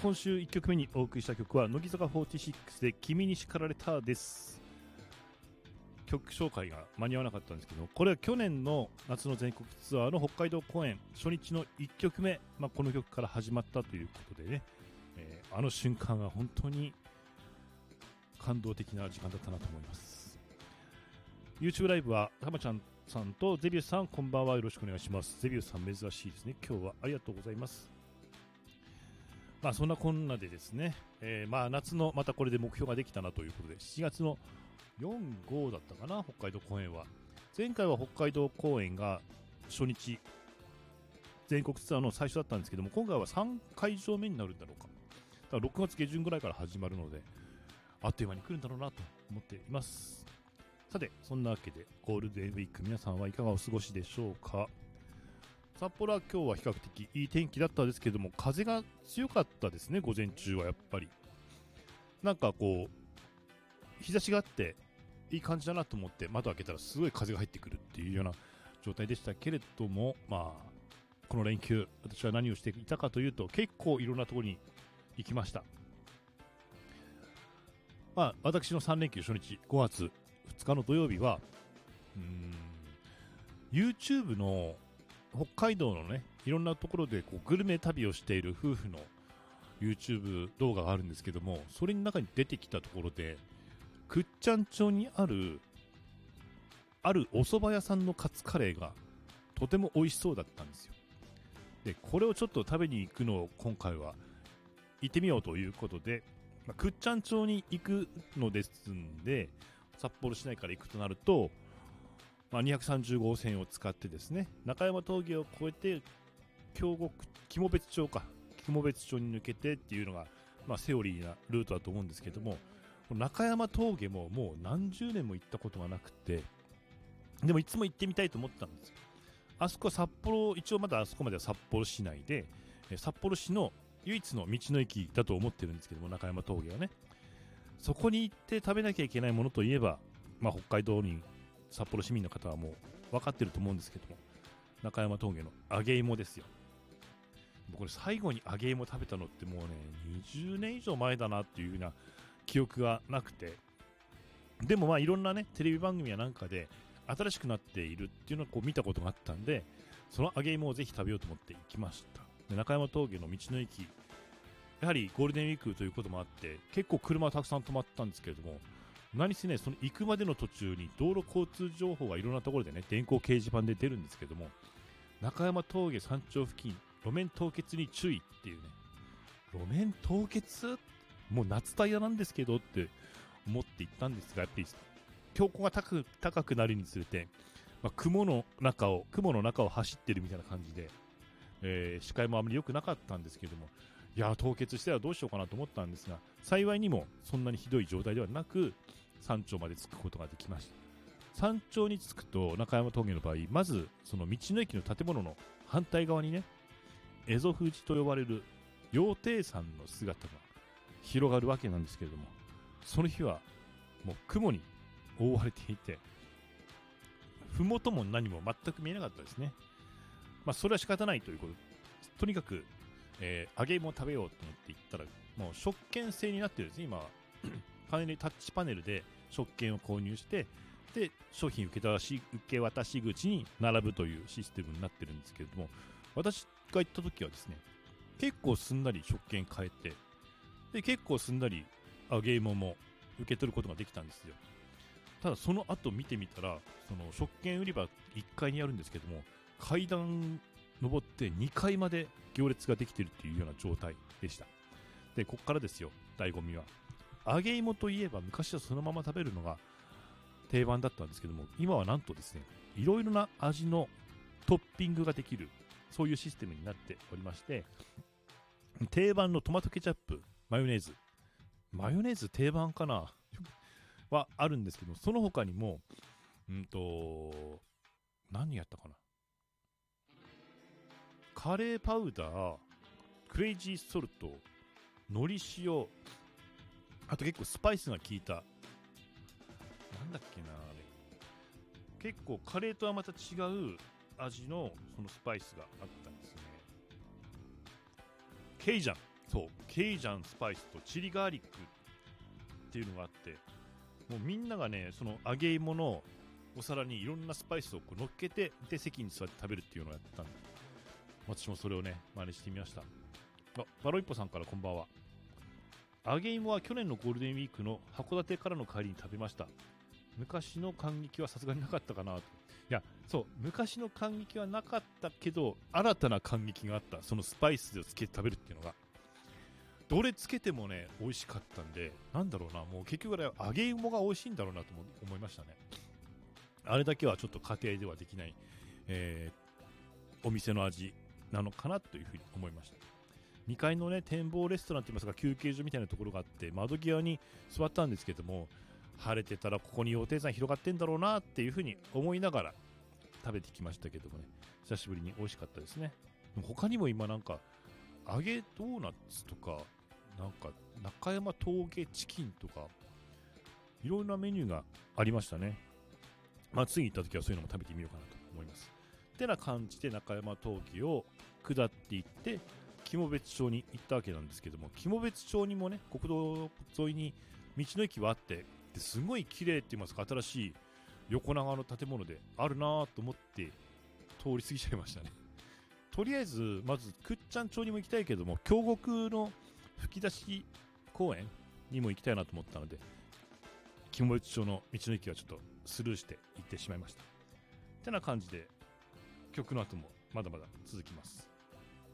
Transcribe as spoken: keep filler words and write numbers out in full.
今週いっきょくめにお送りした曲は乃木坂フォーティシックスで君に叱られたです。曲紹介が間に合わなかったんですけど、これは去年の夏の全国ツアーの北海道公演初日のいっきょくめ、まあ、この曲から始まったということでね、えー、あの瞬間が本当に感動的な時間だったなと思います。 YouTube ライブはたまちゃんさんとゼビウスさん、こんばんは、よろしくお願いします。ゼビウスさん珍しいですね、今日はありがとうございます。まあそんなこんなでですね、えー、まあ夏のまたこれで目標ができたなということで、しちがつのよん、ごだったかな、北海道公演は。前回は北海道公演が初日全国ツアーの最初だったんですけども、今回はさんかいじょうめになるんだろうか。だからろくがつげじゅんぐらいから始まるので、あっという間に来るんだろうなと思っています。さて、そんなわけでゴールデンウィーク、皆さんはいかがお過ごしでしょうか。札幌は今日は比較的いい天気だったんですけども、風が強かったですね。午前中はやっぱりなんかこう日差しがあっていい感じだなと思って窓開けたらすごい風が入ってくるっていうような状態でしたけれども、まあこの連休私は何をしていたかというと、結構いろんなところに行きました。まあ私のさんれんきゅう初日ごがつふつかの土曜日はうーん YouTube の北海道のね、いろんなところでこうグルメ旅をしている夫婦の YouTube 動画があるんですけども、それの中に出てきたところで、倶知安町にあるあるお蕎麦屋さんのカツカレーがとても美味しそうだったんですよ。でこれをちょっと食べに行くのを今回は行ってみようということで、まあ、倶知安町に行くのですんで、札幌市内から行くとなると、まあ、にひゃくさんじゅうごごうせんを使ってですね、中山峠を越えて京極肝別町か肝別町に抜けてっていうのが、まあ、セオリーなルートだと思うんですけども、中山峠ももう何十年も行ったことがなくて、でもいつも行ってみたいと思ったんですよ。あそこは札幌、一応まだあそこまでは札幌市内で、札幌市の唯一の道の駅だと思ってるんですけども、中山峠はね、そこに行って食べなきゃいけないものといえば、まあ、北海道に札幌市民の方はもう分かってると思うんですけども、中山峠の揚げ芋ですよ。これ最後に揚げ芋食べたのってもうねにじゅうねん以上前だなっていう風な記憶がなくて、でもまあいろんなねテレビ番組やなんかで新しくなっているっていうのをこう見たことがあったんで、その揚げ芋をぜひ食べようと思って行きました。で中山峠の道の駅、やはりゴールデンウィークということもあって結構車たくさん止まったんですけれども、何せね、その行くまでの途中に道路交通情報がいろんなところでね電光掲示板で出るんですけども、中山峠山頂付近路面凍結に注意っていうね、路面凍結もう夏タイヤなんですけどって思って行ったんですが、やっぱり標高が高く、高くなるにつれて、まあ、雲の中を雲の中を走ってるみたいな感じで、えー、視界もあまり良くなかったんですけども、いや凍結してはどうしようかなと思ったんですが、幸いにもそんなにひどい状態ではなく山頂まで着くことができました。山頂に着くと中山峠の場合、まずその道の駅の建物の反対側にね、蝦夷富士と呼ばれる羊蹄山の姿が広がるわけなんですけれども、その日はもう雲に覆われていて、麓も何も全く見えなかったですね。まあそれは仕方ないということで、とにかく、えー、揚げ芋を食べようと思って行ったら、もう食券制になってるんですね。今はパネルタッチパネルで食券を購入して、で商品受け渡し受け渡し口に並ぶというシステムになってるんですけれども、私が行った時はですね、結構すんなり食券変えて、で結構すんなり揚げ芋も受け取ることができたんですよ。ただその後見てみたら、その食券売り場いっかいにあるんですけども、階段登ってにかいまで行列ができているっていうような状態でした。でここからですよ、醍醐味は。揚げ芋といえば昔はそのまま食べるのが定番だったんですけども、今はなんとですね、いろいろな味のトッピングができる、そういうシステムになっておりまして、定番のトマトケチャップ、マヨネーズマヨネーズ定番かなはあるんですけど、その他にもうんと何やったかな、カレーパウダー、クレイジーソルト、海苔塩、あと結構スパイスが効いた、なんだっけな、あれ結構カレーとはまた違う味のそのスパイスがあったんですね。ケイジャン、 そうケイジャンスパイスとチリガーリックっていうのがあって、もうみんながねその揚げ芋のお皿にいろんなスパイスをこう乗っけて、で席に座って食べるっていうのをやってたんで、私もそれをね真似してみました。あ、バロイッポさんからこんばんは。揚げ芋は去年のゴールデンウィークの函館からの帰りに食べました。昔の感激はさすがになかったかなと。いや、そう昔の感激はなかったけど新たな感激があった。そのスパイスをつけて食べるっていうのがどれつけてもね美味しかったんで、なんだろうな、もう結局あれ揚げ芋が美味しいんだろうなと思いましたね。あれだけはちょっと家庭ではできない、えー、お店の味なのかなというふうに思いました。にかいのね展望レストランといいますか休憩所みたいなところがあって、窓際に座ったんですけども、晴れてたらここに羊蹄山広がってんだろうなっていうふうに思いながら食べてきましたけどもね、久しぶりに美味しかったですね。他にも今なんか揚げドーナツとかなんか中山峠チキンとかいろんなメニューがありましたね。まあ次行った時はそういうのも食べてみようかなと思います。ってな感じで中山峠を下っていって肝別町に行ったわけなんですけども、肝別町にもね国道沿いに道の駅はあって、ですごい綺麗って言いますか新しい横長の建物であるなと思って通り過ぎちゃいましたね。とりあえずまず倶知安町にも行きたいけども、京極の吹き出し公園にも行きたいなと思ったので、肝別町の道の駅はちょっとスルーして行ってしまいました。ってな感じで曲の後もまだまだ続きます。